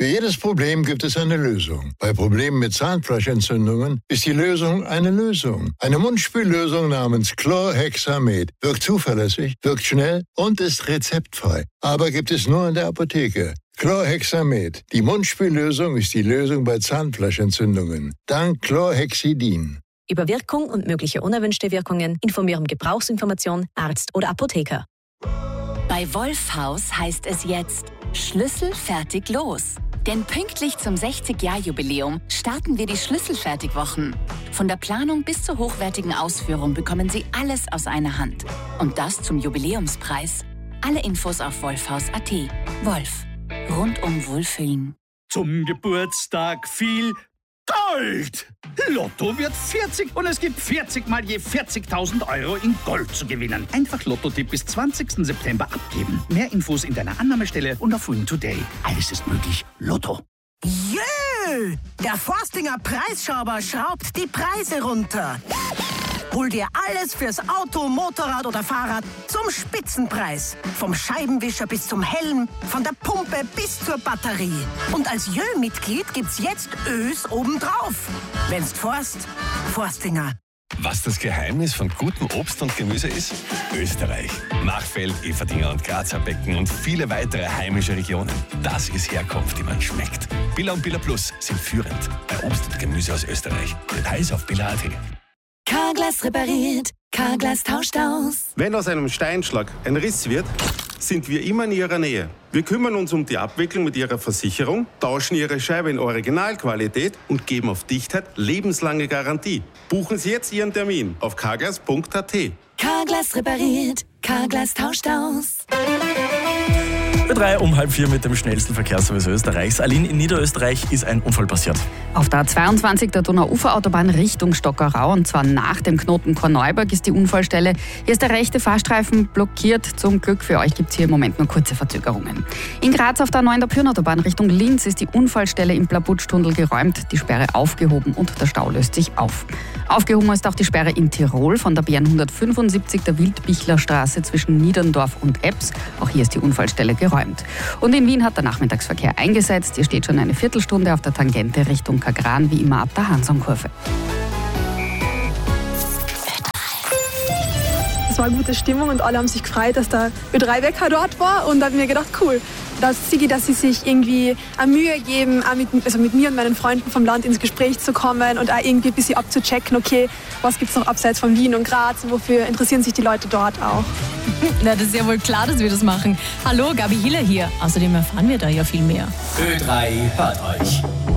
Für jedes Problem gibt es eine Lösung. Bei Problemen mit Zahnfleischentzündungen ist die Lösung eine Lösung. Eine Mundspüllösung namens Chlorhexamet wirkt zuverlässig, wirkt schnell und ist rezeptfrei. Aber gibt es nur in der Apotheke. Chlorhexamet. Die Mundspüllösung ist die Lösung bei Zahnfleischentzündungen. Dank Chlorhexidin. Über Wirkung und mögliche unerwünschte Wirkungen informieren Gebrauchsinformation, Arzt oder Apotheker. Bei Wolfhaus heißt es jetzt Schlüssel fertig los. Denn pünktlich zum 60-Jahr-Jubiläum starten wir die Schlüsselfertigwochen. Von der Planung bis zur hochwertigen Ausführung bekommen Sie alles aus einer Hand. Und das zum Jubiläumspreis. Alle Infos auf wolfhaus.at. Wolf. Rundum Wohlfühlen. Zum Geburtstag viel Gold! Lotto wird 40 und es gibt 40 mal je 40.000 Euro in Gold zu gewinnen. Einfach Lotto-Tipp bis 20. September abgeben. Mehr Infos in deiner Annahmestelle und auf Win Today. Alles ist möglich. Lotto. Jö! Der Forstinger Preisschrauber schraubt die Preise runter. Hol dir alles fürs Auto, Motorrad oder Fahrrad zum Spitzenpreis. Vom Scheibenwischer bis zum Helm, von der Pumpe bis zur Batterie. Und als Jö-Mitglied gibt's jetzt Ös obendrauf. Wenn's Forstinger. Was das Geheimnis von gutem Obst und Gemüse ist? Österreich. Machfeld, Eferdingen und Grazer Becken und viele weitere heimische Regionen. Das ist Herkunft, die man schmeckt. Billa und Billa Plus sind führend bei Obst und Gemüse aus Österreich. Details auf billa.at. Carglass repariert, Carglass tauscht aus. Wenn aus einem Steinschlag ein Riss wird, sind wir immer in Ihrer Nähe. Wir kümmern uns um die Abwicklung mit Ihrer Versicherung, tauschen Ihre Scheibe in Originalqualität und geben auf Dichtheit lebenslange Garantie. Buchen Sie jetzt Ihren Termin auf carglass.at. Carglass repariert, Carglass tauscht aus. 3 um halb 4 mit dem schnellsten Verkehrsservice Österreichs. Aline, in Niederösterreich ist ein Unfall passiert. Auf der A22 der Donauuferautobahn Richtung Stockerau, und zwar nach dem Knoten Korneuburg, ist die Unfallstelle. Hier ist der rechte Fahrstreifen blockiert. Zum Glück für euch gibt es hier im Moment nur kurze Verzögerungen. In Graz auf der A9 der Pyrnautobahn Richtung Linz ist die Unfallstelle im Plabutsch-Tunnel geräumt, die Sperre aufgehoben und der Stau löst sich auf. Aufgehoben ist auch die Sperre in Tirol von der BN 175 der Wildbichlerstraße zwischen Niederndorf und Ebbs. Auch hier ist die Unfallstelle geräumt. Und in Wien hat der Nachmittagsverkehr eingesetzt. Hier steht schon eine Viertelstunde auf der Tangente Richtung Kagran, wie immer ab der Hansonkurve. Es war eine gute Stimmung und alle haben sich gefreut, dass der Ö3-Wecker dort war, und da habe ich mir gedacht, cool, dass sie sich irgendwie eine Mühe geben, auch mit mir und meinen Freunden vom Land ins Gespräch zu kommen und auch irgendwie ein bisschen abzuchecken, okay, was gibt es noch abseits von Wien und Graz, wofür interessieren sich die Leute dort auch. Na, das ist ja wohl klar, dass wir das machen. Hallo, Gabi Hiller hier. Außerdem erfahren wir da ja viel mehr. Ö3 hört euch.